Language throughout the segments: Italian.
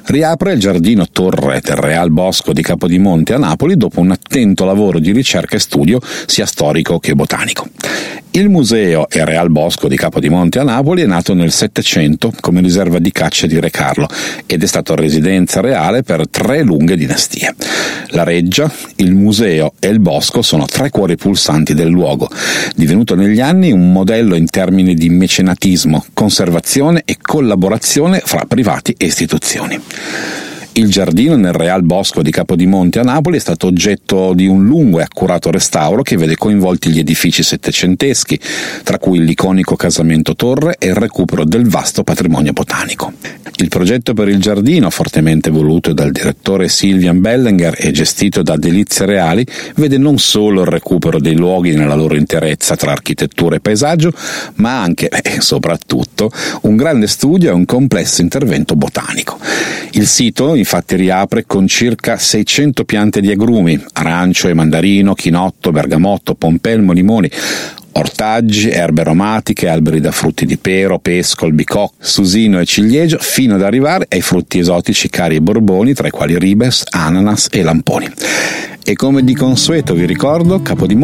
Riapre il giardino Torre del Real Bosco di Capodimonte a Napoli dopo un attento lavoro di ricerca e studio sia storico che botanico. Il museo e Real Bosco di Capodimonte a Napoli è nato nel Settecento come riserva di caccia di Re Carlo ed è stato residenza reale per 3 lunghe dinastie. La reggia, il museo e il bosco sono 3 cuori pulsanti del luogo, divenuto negli anni un modello in termini di mecenatismo, conservazione e collaborazione fra privati e istituzioni. Il giardino nel Real Bosco di Capodimonte a Napoli è stato oggetto di un lungo e accurato restauro che vede coinvolti gli edifici settecenteschi, tra cui l'iconico casamento Torre e il recupero del vasto patrimonio botanico. Il progetto per il giardino, fortemente voluto dal direttore Sylvian Bellinger e gestito da Delizie Reali, vede non solo il recupero dei luoghi nella loro interezza tra architettura e paesaggio, ma anche e soprattutto un grande studio e un complesso intervento botanico. Il sito infatti riapre con circa 600 piante di agrumi, arancio e mandarino, chinotto, bergamotto, pompelmo, limoni, ortaggi, erbe aromatiche, alberi da frutti di pero, pesco, albicocca, susino e ciliegio, fino ad arrivare ai frutti esotici cari e borboni, tra i quali ribes, ananas e lamponi. E come di consueto vi ricordo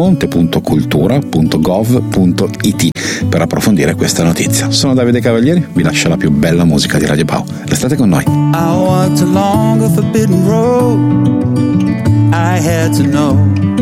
capodimonte.cultura.gov.it per approfondire questa notizia. Sono Davide Cavalieri, vi lascio la più bella musica di Radio Pau. Restate con noi. I walked along a forbidden road. I had to know